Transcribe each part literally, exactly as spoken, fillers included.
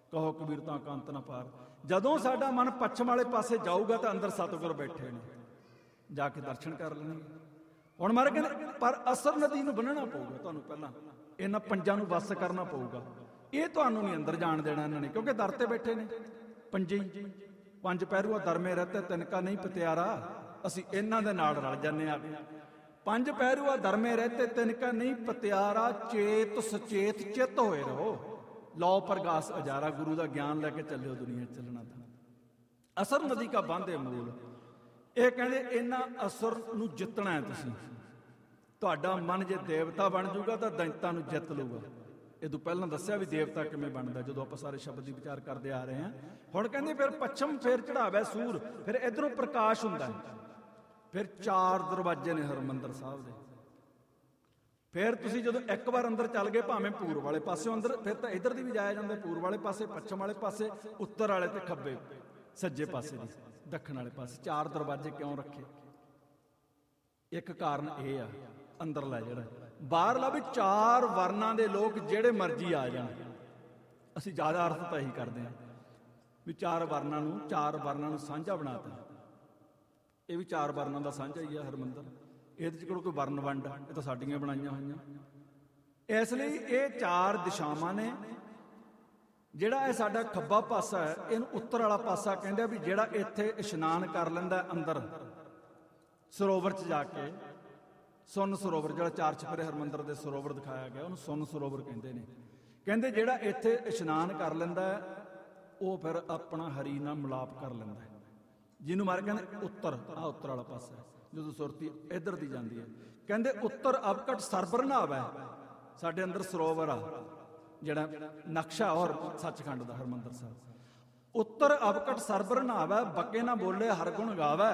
ਕਹੋ ਕਬੀਰ ਤਾਂ ਕੰਤ ਨਾ ਪਾਰ। ਜਦੋਂ ਸਾਡਾ ਮਨ ਪੱਛਮ ਵਾਲੇ ਪਾਸੇ ਜਾਊਗਾ ਤਾਂ ਅੰਦਰ ਸਤਿਗੁਰ ਬੈਠੇ ਨੇ, ਜਾ ਕੇ ਦਰਸ਼ਨ ਕਰ ਲੈਣਗੇ। ਹੁਣ ਮਾਰੇ ਕਹਿੰਦੇ ਪਰ ਅਸਰ ਨਦੀ ਨੂੰ ਬੰਨਣਾ ਪਊਗਾ ਤੁਹਾਨੂੰ, ਪਹਿਲਾਂ ਇਹਨਾਂ ਪੰਜਾਂ ਨੂੰ ਵੱਸ ਕਰਨਾ ਪਊਗਾ। ਇਹ ਤੁਹਾਨੂੰ ਨਹੀਂ ਅੰਦਰ ਜਾਣ ਦੇਣਾ ਇਹਨਾਂ ਨੇ, ਕਿਉਂਕਿ ਦਰ ਤੇ ਬੈਠੇ ਨੇ ਪੰਜੇ ਹੀ। ਪੰਜ ਪਹਿਰੂਆ ਦਰਮੇ ਰਹਤੇ ਤਿਨਕਾ ਨਹੀਂ ਪਤਿਆਰਾ, ਅਸੀਂ ਇਹਨਾਂ ਦੇ ਨਾਲ ਰਲ ਜਾਂਦੇ ਆ। ਪੰਜ ਪਹਿਰੂਆ ਦਰਮੇ ਰਹਤੇ ਤਿਨਕਾ ਨਹੀਂ ਪਤਿਆਰਾ, ਚੇਤ ਸੁਚੇਤ ਚਿੱਤ ਹੋਏ ਰਹੋ, ਲਓ ਪ੍ਰਗਾਸ ਅਜਾਰਾ। ਗੁਰੂ ਦਾ ਗਿਆਨ ਲੈ ਕੇ ਚੱਲਿਓ, ਦੁਨੀਆ ਚੱਲਣਾ ਤਾਂ। ਅਸਰ ਨਦੀ ਕਾ ਬੰਨ੍ਹੇ ਮੂਲ, ਇਹ ਕਹਿੰਦੇ ਇਹਨਾਂ ਅਸਰ ਨੂੰ ਜਿੱਤਣਾ ਹੈ ਤੁਸੀਂ। ਤੁਹਾਡਾ ਮਨ ਜੇ ਦੇਵਤਾ ਬਣ ਜਾਊਗਾ ਤਾਂ ਦੈਂਤਾਂ ਨੂੰ ਜਿੱਤ ਲਊਗਾ। ਇਹ ਤੋਂ ਪਹਿਲਾਂ ਦੱਸਿਆ ਵੀ ਦੇਵਤਾ ਕਿਵੇਂ ਬਣਦਾ, ਜਦੋਂ ਆਪਾਂ ਸਾਰੇ ਸ਼ਬਦ ਦੀ ਵਿਚਾਰ ਕਰਦੇ ਆ ਰਹੇ ਹਾਂ। ਹੁਣ ਕਹਿੰਦੇ ਫਿਰ ਪੱਛਮ ਫੇਰ ਚੜਾਵੇ ਸੂਰ, ਫਿਰ ਇਧਰੋਂ ਪ੍ਰਕਾਸ਼ ਹੁੰਦਾ। ਫਿਰ ਚਾਰ ਦਰਵਾਜ਼ੇ ਨੇ ਹਰਿਮੰਦਰ ਸਾਹਿਬ ਦੇ। ਫਿਰ ਤੁਸੀਂ ਜਦੋਂ ਇੱਕ ਵਾਰ ਅੰਦਰ ਚੱਲ ਗਏ, ਭਾਵੇਂ ਪੂਰਬ ਵਾਲੇ ਪਾਸਿਓਂ ਅੰਦਰ, ਫਿਰ ਤਾਂ ਇੱਧਰ ਦੀ ਵੀ ਜਾਇਆ ਜਾਂਦਾ, ਪੂਰਬ ਵਾਲੇ ਪਾਸੇ, ਪੱਛਮ ਵਾਲੇ ਪਾਸੇ, ਉੱਤਰ ਵਾਲੇ ਤੇ ਖੱਬੇ ਸੱਜੇ ਪਾਸੇ ਦੀ, ਦੱਖਣ ਵਾਲੇ ਪਾਸੇ। ਚਾਰ ਦਰਵਾਜ਼ੇ ਕਿਉਂ ਰੱਖੇ? ਇੱਕ ਕਾਰਨ ਇਹ ਆ, ਅੰਦਰਲਾ ਜਿਹੜਾ ਬਾਹਰਲਾ ਵੀ ਚਾਰ ਵਰਨਾਂ ਦੇ ਲੋਕ ਜਿਹੜੇ ਮਰਜ਼ੀ ਆ ਜਾਣ। ਅਸੀਂ ਜ਼ਿਆਦਾ ਅਰਥ ਤਾਂ ਇਹੀ ਕਰਦੇ ਹਾਂ ਵੀ ਚਾਰ ਵਰਨਾਂ ਨੂੰ ਚਾਰ ਵਰਨਾਂ ਨੂੰ ਸਾਂਝਾ ਬਣਾਤਾ। ਇਹ ਵੀ ਚਾਰ ਵਰਨਾਂ ਦਾ ਸਾਂਝਾ ਹੀ ਆ ਹਰਿਮੰਦਰ, ਇਹਦੇ 'ਚ ਕਿਹੜਾ ਕੋਈ ਵਰਨ ਵੰਡ, ਇਹ ਤਾਂ ਸਾਡੀਆਂ ਬਣਾਈਆਂ ਹੋਈਆਂ। ਇਸ ਲਈ ਇਹ ਚਾਰ ਦਿਸ਼ਾਵਾਂ ਨੇ। ਜਿਹੜਾ ਇਹ ਸਾਡਾ ਖੱਬਾ ਪਾਸਾ ਹੈ, ਇਹਨੂੰ ਉੱਤਰ ਵਾਲਾ ਪਾਸਾ ਕਹਿੰਦੇ ਆ। ਵੀ ਜਿਹੜਾ ਇੱਥੇ ਇਸ਼ਨਾਨ ਕਰ ਲੈਂਦਾ ਅੰਦਰ ਸਰੋਵਰ 'ਚ ਜਾ ਕੇ, ਸੁੰਨ ਸਰੋਵਰ, ਜਿਹੜਾ ਚਾਰ ਚੁਫੇਰੇ ਹਰਿਮੰਦਰ ਦੇ ਸਰੋਵਰ ਦਿਖਾਇਆ ਗਿਆ, ਉਹਨੂੰ ਸੁੰਨ ਸਰੋਵਰ ਕਹਿੰਦੇ ਨੇ। ਕਹਿੰਦੇ ਜਿਹੜਾ ਇੱਥੇ ਇਸ਼ਨਾਨ ਕਰ ਲੈਂਦਾ ਉਹ ਫਿਰ ਆਪਣਾ ਹਰੀ ਨਾਲ ਮਿਲਾਪ ਕਰ ਲੈਂਦਾ, ਜਿਹਨੂੰ ਮਾਰੇ ਕਹਿੰਦੇ ਉੱਤਰ। ਆਹ ਉੱਤਰ ਵਾਲਾ ਪਾਸਾ ਹੈ, ਜਦੋਂ ਸੁਰਤੀ ਇੱਧਰ ਦੀ ਜਾਂਦੀ ਹੈ। ਕਹਿੰਦੇ ਉੱਤਰ ਅਵਕਟ ਸਰਬਰ ਨਾਵੈ, ਸਾਡੇ ਅੰਦਰ ਸਰੋਵਰ ਆ ਜਿਹੜਾ ਨਕਸ਼ਾ ਔਰ ਸੱਚਖੰਡ ਦਾ ਹਰਿਮੰਦਰ ਸਾਹਿਬ। ਉੱਤਰ ਅਵਕਟ ਸਰਬਰ ਨਾਵੈ, ਬਕੇ ਨਾ ਬੋਲੇ ਹਰ ਗੁਣ ਗਾਵੈ,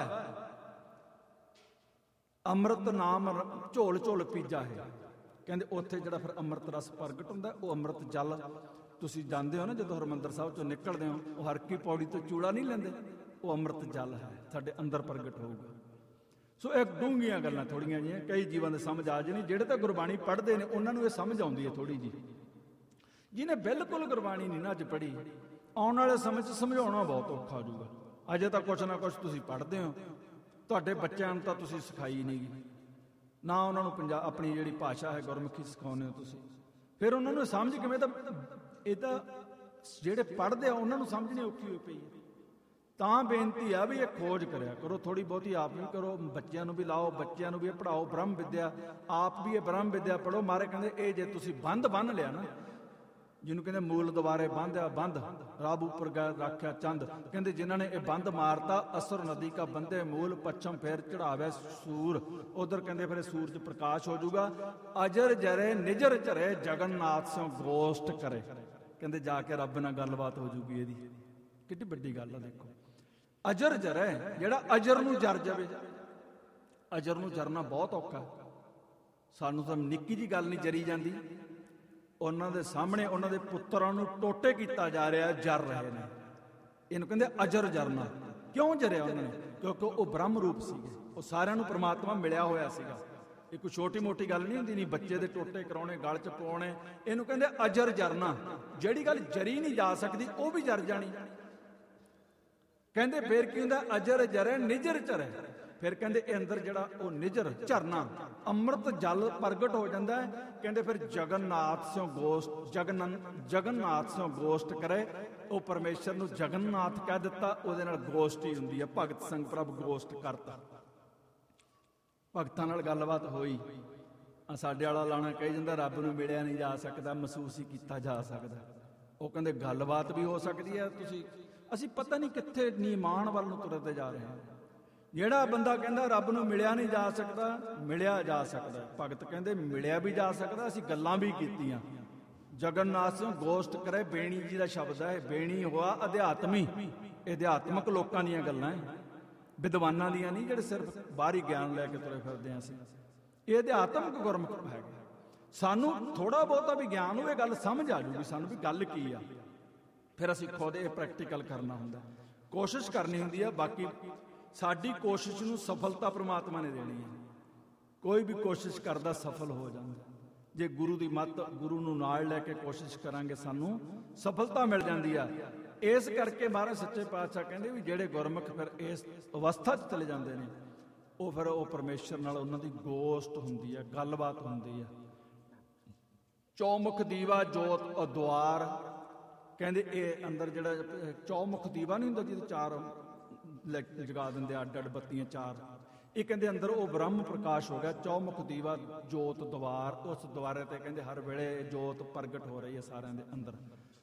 ਅੰਮ੍ਰਿਤ ਨਾਮ ਝੋਲ ਝੋਲ ਪੀਜਾ ਹੈ। ਕਹਿੰਦੇ ਉੱਥੇ ਜਿਹੜਾ ਫਿਰ ਅੰਮ੍ਰਿਤ ਰਸ ਪ੍ਰਗਟ ਹੁੰਦਾ, ਉਹ ਅੰਮ੍ਰਿਤ ਜਲ ਤੁਸੀਂ ਜਾਂਦੇ ਹੋ ਨਾ, ਜਦੋਂ ਹਰਿਮੰਦਰ ਸਾਹਿਬ ਚੋਂ ਨਿਕਲਦੇ ਹੋ, ਉਹ ਹਰ ਕੀ ਪੌੜੀ ਤੋਂ ਚੂੜਾ ਨਹੀਂ ਲੈਂਦੇ, ਉਹ ਅੰਮ੍ਰਿਤ ਜਲ ਹੈ, ਸਾਡੇ ਅੰਦਰ ਪ੍ਰਗਟ ਹੋਊਗਾ। ਸੋ ਇਹ ਡੂੰਘੀਆਂ ਗੱਲਾਂ ਥੋੜੀਆਂ ਜਿਹੀਆਂ, ਕਈ ਜੀਵਾਂ ਦੇ ਸਮਝ ਆ ਜਾਣੀ। ਜਿਹੜੇ ਤਾਂ ਗੁਰਬਾਣੀ ਪੜ੍ਹਦੇ ਨੇ ਉਹਨਾਂ ਨੂੰ ਇਹ ਸਮਝ ਆਉਂਦੀ ਹੈ ਥੋੜ੍ਹੀ ਜਿਹੀ। ਜਿਹਨੇ ਬਿਲਕੁਲ ਗੁਰਬਾਣੀ ਨਹੀਂ ਨਾ ਅੱਜ ਪੜ੍ਹੀ, ਆਉਣ ਵਾਲੇ ਸਮੇਂ 'ਚ ਸਮਝਾਉਣਾ ਬਹੁਤ ਔਖਾ ਹੋ ਜਾਊਗਾ। ਅਜੇ ਤਾਂ ਕੁਛ ਨਾ ਕੁਛ ਤੁਸੀਂ ਪੜ੍ਹਦੇ ਹੋ, ਤੁਹਾਡੇ ਬੱਚਿਆਂ ਨੂੰ ਤਾਂ ਤੁਸੀਂ ਸਿਖਾਈ ਨਹੀਂ ਨਾ, ਉਹਨਾਂ ਨੂੰ ਪੰਜਾਬ ਆਪਣੀ ਜਿਹੜੀ ਭਾਸ਼ਾ ਹੈ ਗੁਰਮੁਖੀ ਸਿਖਾਉਂਦੇ ਹੋ ਤੁਸੀਂ। ਫਿਰ ਉਹਨਾਂ ਨੂੰ ਸਮਝ ਕਿਵੇਂ? ਤਾਂ ਇਹ ਤਾਂ ਜਿਹੜੇ ਪੜ੍ਹਦੇ ਆ ਉਹਨਾਂ ਨੂੰ ਸਮਝਣੀ ਔਖੀ ਹੋਈ ਪਈ ਹੈ। ਤਾਂ ਬੇਨਤੀ ਆ ਵੀ ਇਹ ਖੋਜ ਕਰਿਆ ਕਰੋ, ਥੋੜ੍ਹੀ ਬਹੁਤੀ ਆਪ ਵੀ ਕਰੋ, ਬੱਚਿਆਂ ਨੂੰ ਵੀ ਲਾਓ, ਬੱਚਿਆਂ ਨੂੰ ਵੀ ਇਹ ਪੜ੍ਹਾਓ ਬ੍ਰਹਮ ਵਿਦਿਆ, ਆਪ ਵੀ ਇਹ ਬ੍ਰਹਮ ਵਿਦਿਆ ਪੜ੍ਹੋ। ਮਾਰੇ ਕਹਿੰਦੇ ਇਹ ਜੇ ਤੁਸੀਂ ਬੰਦ ਬੰਨ ਲਿਆ ਨਾ, ਜਿਹਨੂੰ ਕਹਿੰਦੇ ਮੂਲ ਦੁਆਰੇ ਬੰਧਿਆ ਬੰਦ, ਰੱਬ ਉੱਪਰ ਰੱਖਿਆ ਚੰਦ। ਕਹਿੰਦੇ ਜਿਨ੍ਹਾਂ ਨੇ ਇਹ ਬੰਦ ਮਾਰਤਾ, ਅਸਰ ਨਦੀ ਕਾ ਬੰਦੇ ਮੂਲ, ਪੱਛਮ ਫੇਰ ਚੜਾਵੇ ਸੂਰ। ਉਧਰ ਕਹਿੰਦੇ ਫਿਰ ਸੂਰਜ ਪ੍ਰਕਾਸ਼ ਹੋ ਜਾਊਗਾ। ਅਜਰ ਜਰੇ ਨਿਜਰ ਝਰੇ, ਜਗਨਨਾਥ ਸਿਓ ਗੋਸ਼ਟ ਕਰੇ। ਕਹਿੰਦੇ ਜਾ ਕੇ ਰੱਬ ਨਾਲ ਗੱਲਬਾਤ ਹੋ ਜੂਗੀ ਇਹਦੀ। ਕਿੱਡੀ ਵੱਡੀ ਗੱਲ ਆ, ਦੇਖੋ। ਅਜਰ ਜਰੇ, ਜਿਹੜਾ ਅਜਰ ਨੂੰ ਜਰ ਜਾਵੇ। ਅਜਰ ਨੂੰ ਜਰਨਾ ਬਹੁਤ ਔਖਾ, ਸਾਨੂੰ ਤਾਂ ਨਿੱਕੀ ਜੀ ਗੱਲ ਨਹੀਂ ਜਰੀ ਜਾਂਦੀ। ਉਹਨਾਂ ਦੇ ਸਾਹਮਣੇ ਉਹਨਾਂ ਦੇ ਪੁੱਤਰਾਂ ਨੂੰ ਟੋਟੇ ਕੀਤਾ ਜਾ ਰਿਹਾ, ਜਰ ਰਹੇ ਨੇ। ਇਹਨੂੰ ਕਹਿੰਦੇ ਅਜਰ ਜਰਨਾ। ਕਿਉਂ ਜਰਿਆ ਉਹਨਾਂ ਨੇ? ਕਿਉਂਕਿ ਉਹ ਬ੍ਰਹਮ ਰੂਪ ਸੀਗੇ, ਉਹ ਸਾਰਿਆਂ ਨੂੰ ਪ੍ਰਮਾਤਮਾ ਮਿਲਿਆ ਹੋਇਆ ਸੀਗਾ। ਇਹ ਕੋਈ ਛੋਟੀ ਮੋਟੀ ਗੱਲ ਨਹੀਂ ਹੁੰਦੀ, ਨਹੀਂ ਬੱਚੇ ਦੇ ਟੋਟੇ ਕਰਾਉਣੇ, ਗਲ 'ਚ ਪਾਉਣੇ। ਇਹਨੂੰ ਕਹਿੰਦੇ ਅਜਰ ਜਰਨਾ। ਜਿਹੜੀ ਗੱਲ ਜਰੀ ਨਹੀਂ ਜਾ ਸਕਦੀ ਉਹ ਵੀ ਜਰ ਜਾਣੀ। ਕਹਿੰਦੇ ਫੇਰ ਕੀ ਹੁੰਦਾ? ਅਜਰ ਜਰੇ ਨਿਜਰ ਝਰੇ। ਫਿਰ ਕਹਿੰਦੇ ਇਹ ਅੰਦਰ ਜਿਹੜਾ ਉਹ ਨਿਜਰ ਝਰਨਾ ਅੰਮ੍ਰਿਤ ਜਲ ਪ੍ਰਗਟ ਹੋ ਜਾਂਦਾ ਹੈ। ਕਹਿੰਦੇ ਫਿਰ ਜਗਨਨਾਥ ਸਿਓ ਗੋਸ਼ਟ, ਜਗਨ ਜਗਨਨਾਥ ਸਿਓ ਗੋਸ਼ਟ ਕਰੇ। ਉਹ ਪਰਮੇਸ਼ਰ ਨੂੰ ਜਗਨਨਾਥ ਕਹਿ ਦਿੱਤਾ, ਉਹਦੇ ਨਾਲ ਗੋਸ਼ਟੀ ਹੁੰਦੀ ਹੈ। ਭਗਤ ਸੰਗ ਪ੍ਰਭ ਗੋਸ਼ਟ ਕਰਤਾ, ਭਗਤਾਂ ਨਾਲ ਗੱਲਬਾਤ ਹੋਈ। ਸਾਡੇ ਵਾਲਾ ਲਾਣਾ ਕਹੀ ਜਾਂਦਾ ਰੱਬ ਨੂੰ ਮਿਲਿਆ ਨਹੀਂ ਜਾ ਸਕਦਾ, ਮਹਿਸੂਸ ਹੀ ਕੀਤਾ ਜਾ ਸਕਦਾ। ਉਹ ਕਹਿੰਦੇ ਗੱਲਬਾਤ ਵੀ ਹੋ ਸਕਦੀ ਹੈ। ਤੁਸੀਂ ਅਸੀਂ ਪਤਾ ਨਹੀਂ ਕਿੱਥੇ ਨੀਮਾਨ ਵੱਲ ਨੂੰ ਤੁਰਦੇ ਜਾ ਰਹੇ ਹਾਂ। ਜਿਹੜਾ ਬੰਦਾ ਕਹਿੰਦਾ ਰੱਬ ਨੂੰ ਮਿਲਿਆ ਨਹੀਂ ਜਾ ਸਕਦਾ, ਮਿਲਿਆ ਜਾ ਸਕਦਾ। ਭਗਤ ਕਹਿੰਦੇ ਮਿਲਿਆ ਵੀ ਜਾ ਸਕਦਾ, ਅਸੀਂ ਗੱਲਾਂ ਵੀ ਕੀਤੀਆਂ। ਜਗਨਨਾਥ ਸਿੰਘ ਗੋਸ਼ਟ ਕਰੇ, ਬੇਣੀ ਜੀ ਦਾ ਸ਼ਬਦ ਹੈ। ਬੇਣੀ ਹੋਆ ਅਧਿਆਤਮੀ, ਇਹ ਅਧਿਆਤਮਕ ਲੋਕਾਂ ਦੀਆਂ ਗੱਲਾਂ ਹੈ, ਵਿਦਵਾਨਾਂ ਦੀਆਂ ਨਹੀਂ, ਜਿਹੜੇ ਸਿਰਫ ਬਾਹਰੀ ਗਿਆਨ ਲੈ ਕੇ ਤੁਰੇ ਫਿਰਦੇ ਹਾਂ ਅਸੀਂ। ਇਹ ਅਧਿਆਤਮਕ ਗੁਰਮੁਖ ਹੈਗਾ। ਸਾਨੂੰ ਥੋੜਾ ਬਹੁਤਾ ਵੀ ਗਿਆਨ ਹੋਵੇ, ਗੱਲ ਸਮਝ ਆ ਜੂਗੀ ਸਾਨੂੰ ਵੀ ਗੱਲ ਕੀ ਆ। ਫਿਰ ਅਸੀਂ ਖੁਦ ਇਹ ਪ੍ਰੈਕਟੀਕਲ ਕਰਨਾ ਹੁੰਦਾ, ਕੋਸ਼ਿਸ਼ ਕਰਨੀ ਹੁੰਦੀ ਆ। ਬਾਕੀ ਸਾਡੀ ਕੋਸ਼ਿਸ਼ ਨੂੰ ਸਫਲਤਾ ਪ੍ਰਮਾਤਮਾ ਨੇ ਦੇਣੀ ਹੈ। ਕੋਈ ਵੀ ਕੋਸ਼ਿਸ਼ ਕਰਦਾ ਸਫਲ ਹੋ ਜਾਂਦਾ। ਜੇ ਗੁਰੂ ਦੀ ਮੱਤ, ਗੁਰੂ ਨੂੰ ਨਾਲ ਲੈ ਕੇ ਕੋਸ਼ਿਸ਼ ਕਰਾਂਗੇ ਸਾਨੂੰ ਸਫਲਤਾ ਮਿਲ ਜਾਂਦੀ ਆ। ਇਸ ਕਰਕੇ ਮਹਾਰਾਜ ਸੱਚੇ ਪਾਤਸ਼ਾਹ ਕਹਿੰਦੇ ਵੀ ਜਿਹੜੇ ਗੁਰਮੁਖ ਫਿਰ ਇਸ ਅਵਸਥਾ 'ਚ ਚਲੇ ਜਾਂਦੇ ਨੇ, ਉਹ ਫਿਰ ਉਹ ਪਰਮੇਸ਼ਰ ਨਾਲ ਉਹਨਾਂ ਦੀ ਗੋਸ਼ਟ ਹੁੰਦੀ ਹੈ, ਗੱਲਬਾਤ ਹੁੰਦੀ ਹੈ। ਚੌਮੁਖ ਦੀਵਾ ਜੋਤ ਅਦਵਾਰ, ਕਹਿੰਦੇ ਇਹ ਅੰਦਰ ਜਿਹੜਾ ਚੌਮੁਖ ਦੀਵਾ ਨਹੀਂ ਹੁੰਦਾ ਜਿਹਦੇ ਚਾਰ ਜਗਾ ਦਿੰਦੇ ਅੱਡ ਅੱਡ ਬੱਤੀਆਂ ਚਾਰ, ਇਹ ਕਹਿੰਦੇ ਅੰਦਰ ਉਹ ਬ੍ਰਹਮ ਪ੍ਰਕਾਸ਼ ਹੋ ਗਿਆ। ਚੌਮੁਖ ਦੀਵਾ ਜੋਤ ਦਵਾਰ, ਉਸ ਦੁਆਰੇ ਤੇ ਕਹਿੰਦੇ ਹਰ ਵੇਲੇ ਜੋਤ ਪ੍ਰਗਟ ਹੋ ਰਹੀ ਹੈ ਸਾਰਿਆਂ ਦੇ ਅੰਦਰ।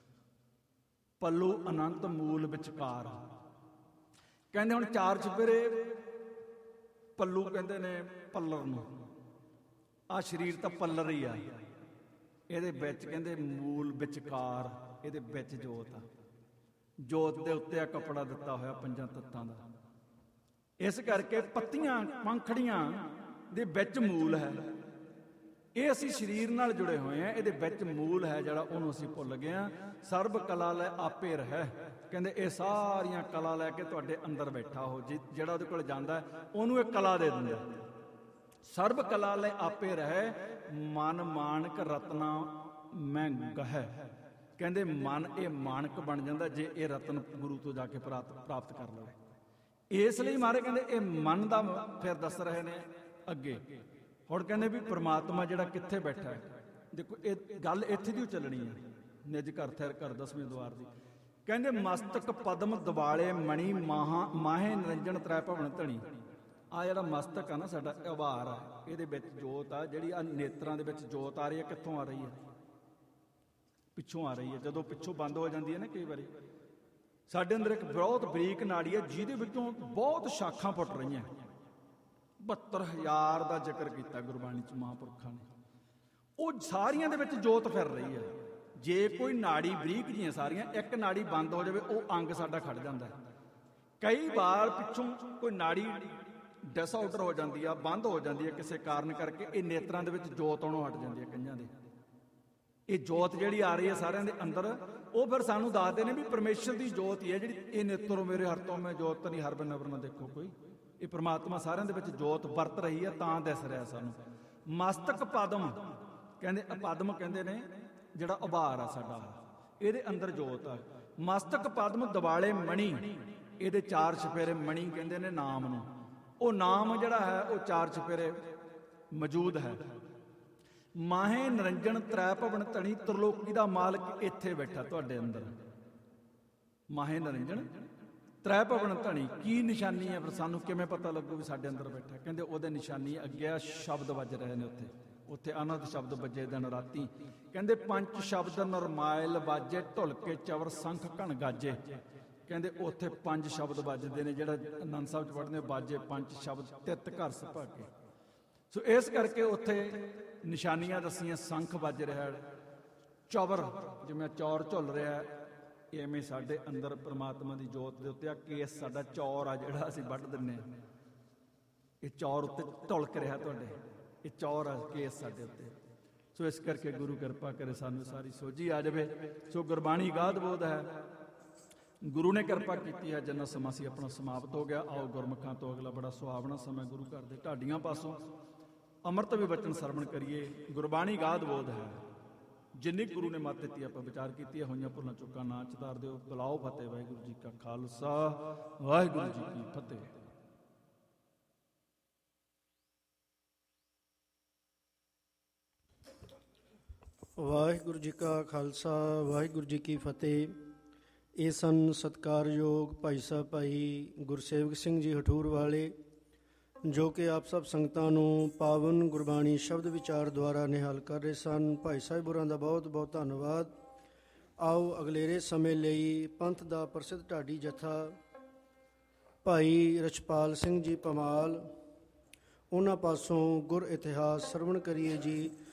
ਪੱਲੂ ਅਨੰਤ ਮੂਲ ਵਿਚਕਾਰ, ਕਹਿੰਦੇ ਹੁਣ ਚਾਰ ਚੁਫੇਰੇ ਪੱਲੂ ਕਹਿੰਦੇ ਨੇ ਪੱਲਰ ਨੂੰ, ਆਹ ਸਰੀਰ ਤਾਂ ਪੱਲਰ ਹੀ ਆ, ਇਹਦੇ ਵਿੱਚ ਕਹਿੰਦੇ ਮੂਲ ਵਿਚਕਾਰ, ਇਹਦੇ ਵਿੱਚ ਜੋਤ ਆ। ਜੋਤ ਦੇ ਉੱਤੇ ਆ ਕੱਪੜਾ ਦਿੱਤਾ ਹੋਇਆ ਪੰਜਾਂ ਤੱਤਾਂ ਦਾ। ਇਸ ਕਰਕੇ ਪੱਤੀਆਂ ਪੰਖੜੀਆਂ ਦੇ ਵਿੱਚ ਮੂਲ ਹੈ। ਇਹ ਅਸੀਂ ਸਰੀਰ ਨਾਲ ਜੁੜੇ ਹੋਏ ਹਾਂ, ਇਹਦੇ ਵਿੱਚ ਮੂਲ ਹੈ ਜਿਹੜਾ, ਉਹਨੂੰ ਅਸੀਂ ਭੁੱਲ ਗਏ ਹਾਂ। ਸਰਬ ਕਲਾ ਲੈ ਆਪੇ ਰਹਿ, ਕਹਿੰਦੇ ਇਹ ਸਾਰੀਆਂ ਕਲਾ ਲੈ ਕੇ ਤੁਹਾਡੇ ਅੰਦਰ ਬੈਠਾ ਹੋ। ਜਿਹੜਾ ਉਹਦੇ ਕੋਲ ਜਾਂਦਾ ਉਹਨੂੰ ਇਹ ਕਲਾ ਦੇ ਦਿੰਦਾ। ਸਰਬ ਕਲਾ ਲੈ ਆਪੇ ਰਹਿ, ਮਨ ਮਾਨਕ ਰਤਨਾ ਮੈਂ ਗਹਿ, ਕਹਿੰਦੇ ਮਨ ਇਹ ਮਾਨਕ ਬਣ ਜਾਂਦਾ ਜੇ ਇਹ ਰਤਨ ਗੁਰੂ ਤੋਂ ਜਾ ਕੇ ਪ੍ਰਾਪਤ ਪ੍ਰਾਪਤ ਕਰ ਲਵੇ। ਇਸ ਲਈ ਮਹਾਰਾਜ ਕਹਿੰਦੇ ਇਹ ਮਨ ਦਾ ਫਿਰ ਦੱਸ ਰਹੇ ਨੇ ਅੱਗੇ। ਹੁਣ ਕਹਿੰਦੇ ਵੀ ਪ੍ਰਮਾਤਮਾ ਜਿਹੜਾ ਕਿੱਥੇ ਬੈਠਾ ਹੈ, ਦੇਖੋ ਇਹ ਗੱਲ ਇੱਥੇ ਦੀ ਚੱਲਣੀ ਹੈ। ਨਿਜ ਘਰ ਥਿਰ ਘਰ ਦਸਵੇਂ ਦੁਆਰ ਦੀ, ਕਹਿੰਦੇ ਮਸਤਕ ਪਦਮ ਦਿਵਾਲੇ ਮਣੀ ਮਾਹਾ ਮਾਹੇ ਨਿਰੰਜਨ ਤ੍ਰੈ ਭਵਨ ਧਣੀ। ਆ ਜਿਹੜਾ ਮਸਤਕ ਆ ਨਾ ਸਾਡਾ ਆਭਾਰ ਆ, ਇਹਦੇ ਵਿੱਚ ਜੋਤ ਆ। ਜਿਹੜੀ ਆ ਨੇਤਰਾਂ ਦੇ ਵਿੱਚ ਜੋਤ ਆ ਰਹੀ ਹੈ, ਕਿੱਥੋਂ ਆ ਰਹੀ ਹੈ? ਪਿੱਛੋਂ ਆ ਰਹੀ ਹੈ। ਜਦੋਂ ਪਿੱਛੋਂ ਬੰਦ ਹੋ ਜਾਂਦੀ ਹੈ ਨਾ ਕਈ ਵਾਰੀ, ਸਾਡੇ ਅੰਦਰ ਇੱਕ ਬਹੁਤ ਬਰੀਕ ਨਾੜੀ ਹੈ ਜਿਹਦੇ ਵਿੱਚੋਂ ਬਹੁਤ ਸ਼ਾਖਾਂ ਫੁੱਟ ਰਹੀਆਂ। ਬਹੱਤਰ ਹਜ਼ਾਰ ਦਾ ਜ਼ਿਕਰ ਕੀਤਾ ਗੁਰਬਾਣੀ 'ਚ ਮਹਾਂਪੁਰਖਾਂ ਨੇ। ਉਹ ਸਾਰੀਆਂ ਦੇ ਵਿੱਚ ਜੋਤ ਫਿਰ ਰਹੀ ਹੈ। ਜੇ ਕੋਈ ਨਾੜੀ ਬਰੀਕ ਜੀਆਂ ਸਾਰੀਆਂ, ਇੱਕ ਨਾੜੀ ਬੰਦ ਹੋ ਜਾਵੇ ਉਹ ਅੰਗ ਸਾਡਾ ਖੜ ਜਾਂਦਾ ਹੈ। ਕਈ ਵਾਰ ਪਿੱਛੋਂ ਕੋਈ ਨਾੜੀ ਡਿਸਆਰਡਰ ਹੋ ਜਾਂਦੀ ਆ, ਬੰਦ ਹੋ ਜਾਂਦੀ ਹੈ ਕਿਸੇ ਕਾਰਨ ਕਰਕੇ, ਇਹ ਨੇਤਰਾਂ ਦੇ ਵਿੱਚ ਜੋਤ ਆਉਣੋਂ ਹਟ ਜਾਂਦੀ ਹੈ ਕਈਆਂ ਦੇ। ਇਹ ਜੋਤ ਜਿਹੜੀ ਆ ਰਹੀ ਹੈ ਸਾਰਿਆਂ ਦੇ ਅੰਦਰ, ਉਹ ਫਿਰ ਸਾਨੂੰ ਦੱਸਦੇ ਨੇ ਵੀ ਪਰਮੇਸ਼ਰ ਦੀ ਜੋਤ ਹੀ ਹੈ ਜਿਹੜੀ। ਇਹ ਨੇਤਰੋਂ ਮੇਰੇ ਹਰ ਤੋਂ ਮੈਂ ਜੋਤ ਨਹੀਂ ਹਰ ਬਨਵਰ ਨਾ ਦੇਖੋ ਕੋਈ, ਇਹ ਪ੍ਰਮਾਤਮਾ ਸਾਰਿਆਂ ਦੇ ਵਿੱਚ ਜੋਤ ਵਰਤ ਰਹੀ ਹੈ, ਤਾਂ ਦਿਸ ਰਿਹਾ ਸਾਨੂੰ। ਮਸਤਕ ਪਦਮ, ਕਹਿੰਦੇ ਪਦਮ ਕਹਿੰਦੇ ਨੇ ਜਿਹੜਾ ਉਭਾਰ ਆ ਸਾਡਾ, ਇਹਦੇ ਅੰਦਰ ਜੋਤ ਆ। ਮਸਤਕ ਪਦਮ ਦਿਵਾਲੇ ਮਣੀ, ਇਹਦੇ ਚਾਰ ਚੁਫੇਰੇ ਮਣੀ ਕਹਿੰਦੇ ਨੇ ਨਾਮ ਨੂੰ। ਉਹ ਨਾਮ ਜਿਹੜਾ ਹੈ ਉਹ ਚਾਰ ਚੁਫੇਰੇ ਮੌਜੂਦ ਹੈ। ਮਾਹੇ ਨਿਰੰਜਨ ਤ੍ਰੈ ਭਵਨ ਧਣੀ, ਤਰਲੋਕੀ ਦਾ ਮਾਲਕ ਇੱਥੇ ਬੈਠਾ ਤੁਹਾਡੇ ਅੰਦਰ। ਮਾਹੇ ਨਿਰੰਜਨ ਤ੍ਰੈ ਭਵਨ ਧਣੀ, ਕੀ ਨਿਸ਼ਾਨੀ ਹੈ ਫਿਰ ਸਾਨੂੰ ਕਿਵੇਂ ਪਤਾ ਲੱਗੂ ਵੀ ਸਾਡੇ ਅੰਦਰ ਬੈਠਾ? ਕਹਿੰਦੇ ਉਹਦੇ ਨਿਸ਼ਾਨੀ ਅੱਗੇ ਸ਼ਬਦ ਵੱਜ ਰਹੇ ਨੇ ਉੱਥੇ। ਉੱਥੇ ਅਨੰਦ ਸ਼ਬਦ ਵੱਜੇ ਦਿਨ ਰਾਤੀ। ਕਹਿੰਦੇ ਪੰਜ ਸ਼ਬਦ ਨਰਮਾਇਲ ਬਾਜੇ, ਢੁਲ ਕੇ ਚਵਰ ਸੰਖ ਘਣ ਗਾਜੇ। ਕਹਿੰਦੇ ਉੱਥੇ ਪੰਜ ਸ਼ਬਦ ਵੱਜਦੇ ਨੇ, ਜਿਹੜਾ ਆਨੰਦ ਸਾਹਿਬ 'ਚ ਪੜ੍ਹਦੇ ਬਾਜੇ ਪੰਜ ਸ਼ਬਦ ਤਿੱਤ ਘਰ ਸੁਭਾਗੇ। ਸੋ ਇਸ ਕਰਕੇ ਉੱਥੇ ਨਿਸ਼ਾਨੀਆਂ ਦੱਸੀਆਂ। ਸੰਖ ਵੱਜ ਰਿਹਾ, ਚਵਰ ਜਿਵੇਂ ਚੌਰ ਝੁੱਲ ਰਿਹਾ, ਐਵੇਂ ਸਾਡੇ ਅੰਦਰ ਪ੍ਰਮਾਤਮਾ ਦੀ ਜੋਤ ਦੇ ਉੱਤੇ ਆ ਕੇਸ ਸਾਡਾ ਚੌਰ ਆ ਜਿਹੜਾ ਅਸੀਂ ਵੱਢ ਦਿੰਨੇ ਆ। ਇਹ ਚੌਰ ਉੱਤੇ ਢੁਲਕ ਰਿਹਾ ਤੁਹਾਡੇ, ਇਹ ਚੌਰ ਆ ਕੇਸ ਸਾਡੇ ਉੱਤੇ। ਸੋ ਇਸ ਕਰਕੇ ਗੁਰੂ ਕਿਰਪਾ ਕਰੇ ਸਾਨੂੰ ਸਾਰੀ ਸੋਝੀ ਆ ਜਾਵੇ। ਸੋ ਗੁਰਬਾਣੀ ਗਾਦ ਬੋਧ ਹੈ, ਗੁਰੂ ਨੇ ਕਿਰਪਾ ਕੀਤੀ ਹੈ। ਜਿੰਨਾ ਸਮਾਂ ਸੀ ਆਪਣਾ ਸਮਾਪਤ ਹੋ ਗਿਆ। ਆਓ ਗੁਰਮੁਖਾਂ ਤੋਂ ਅਗਲਾ ਬੜਾ ਸੁਹਾਵਣਾ ਸਮਾਂ ਗੁਰੂ ਘਰ ਦੇ ਢਾਡੀਆਂ ਪਾਸੋਂ ਅੰਮ੍ਰਿਤ ਵੀ ਵਚਨ ਸਰਵਣ ਕਰੀਏ। ਗੁਰਬਾਣੀ ਗਾਦ ਬੋਧ ਹੈ, ਜਿੰਨੀ ਗੁਰੂ ਨੇ ਮੱਤ ਦਿੱਤੀ ਆਪਾਂ ਵਿਚਾਰ ਕੀਤੀ, ਹੋਈਆਂ ਭੁੱਲਾਂ ਚੁੱਕਾਂ ਨਾ ਚਤਾਰ ਦਿਓ। ਬੁਲਾਓ ਫਤਿਹ। ਵਾਹਿਗੁਰੂ ਜੀ ਕਾ ਖਾਲਸਾ, ਵਾਹਿਗੁਰੂ ਜੀ ਕੀ ਫਤਿਹ। ਵਾਹਿਗੁਰੂ ਜੀ ਕਾ ਖਾਲਸਾ, ਵਾਹਿਗੁਰੂ ਜੀ ਕੀ ਫਤਿਹ। ਇਹ ਸਨ ਸਤਿਕਾਰਯੋਗ ਭਾਈ ਸਾਹਿਬ ਭਾਈ ਗੁਰਸੇਵਕ ਸਿੰਘ ਜੀ ਹਠੂਰ ਵਾਲੇ, ਜੋ ਕਿ ਆਪ ਸਭ ਸੰਗਤਾਂ ਨੂੰ ਪਾਵਨ ਗੁਰਬਾਣੀ ਸ਼ਬਦ ਵਿਚਾਰ ਦੁਆਰਾ ਨਿਹਾਲ ਕਰ ਰਹੇ ਸਨ। ਭਾਈ ਸਾਹਿਬ ਹੋਰਾਂ ਦਾ ਬਹੁਤ ਬਹੁਤ ਧੰਨਵਾਦ। ਆਓ ਅਗਲੇਰੇ ਸਮੇਂ ਲਈ ਪੰਥ ਦਾ ਪ੍ਰਸਿੱਧ ਢਾਡੀ ਜਥਾ ਭਾਈ ਰਛਪਾਲ ਸਿੰਘ ਜੀ ਪਮਾਲ, ਉਹਨਾਂ ਪਾਸੋਂ ਗੁਰ ਇਤਿਹਾਸ ਸਰਵਣ ਕਰੀਏ ਜੀ।